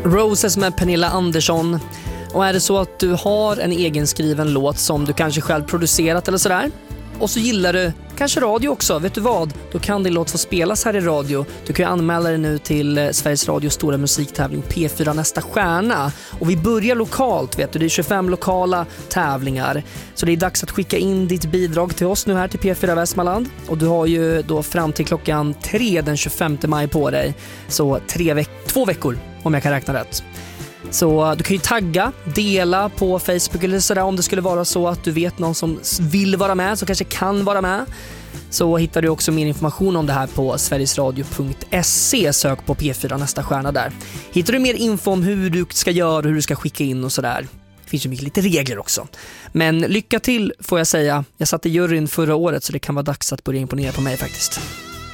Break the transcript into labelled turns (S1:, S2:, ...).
S1: Roses med Pernilla Andersson. Och är det så att du har en egenskriven låt som du kanske själv producerat eller sådär, och så gillar du kanske radio också, vet du vad? Då kan din låt få spelas här i radio. Du kan ju anmäla dig nu till Sveriges Radios stora musiktävling P4 Nästa Stjärna. Och vi börjar lokalt, vet du. Det är 25 lokala tävlingar. Så det är dags att skicka in ditt bidrag till oss nu här till P4 Västmanland. Och du har ju då fram till klockan 3 den 25 maj på dig. Så 2 veckor om jag kan räkna rätt. Så du kan ju tagga, dela på Facebook eller sådär om det skulle vara så att du vet någon som vill vara med, som kanske kan vara med. Så hittar du också mer information om det här på sverigesradio.se. Sök på P4 Nästa Stjärna där. Hittar du mer info om hur du ska göra och hur du ska skicka in och sådär. Det finns ju mycket lite regler också. Men lycka till får jag säga. Jag satt i juryn förra året så det kan vara dags att börja imponera på mig faktiskt.